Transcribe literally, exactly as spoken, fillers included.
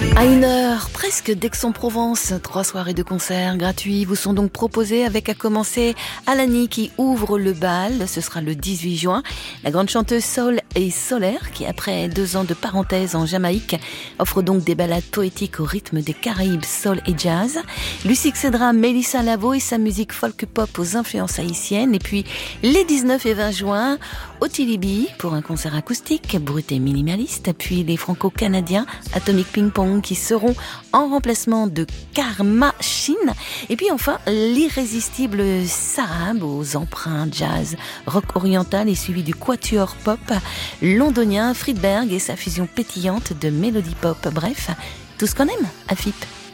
À une heure presque d'Aix-en-Provence, trois soirées de concerts gratuits vous sont donc proposées, avec à commencer Alani qui ouvre le bal. Ce sera le dix-huit juin. La grande chanteuse soul et solaire qui, après deux ans de parenthèse en Jamaïque, offre donc des ballades poétiques au rythme des Caraïbes, soul et jazz. Lucie Cédra, Mélissa Lavo et sa musique folk pop aux influences haïtiennes. Et puis les dix-neuf et vingt juin, Otilibi pour un concert acoustique, brut et minimaliste. Puis les franco-canadiens Atomic Ping Pong qui seront en remplacement de Karma Chine. Et puis enfin, l'irrésistible Sarab aux emprunts jazz, rock oriental et suivi du quatuor pop londonien Friedberg et sa fusion pétillante de mélodie pop. Bref, tout ce qu'on aime à F I P.